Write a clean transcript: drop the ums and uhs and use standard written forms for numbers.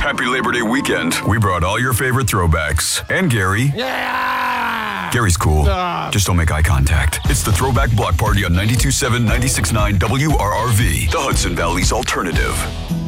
Happy Labor Day weekend. We brought all your favorite throwbacks. And Gary. Yeah! Gary's cool. Just don't make eye contact. It's the Throwback Block Party on 92.7, 96.9 WRRV, the Hudson Valley's alternative.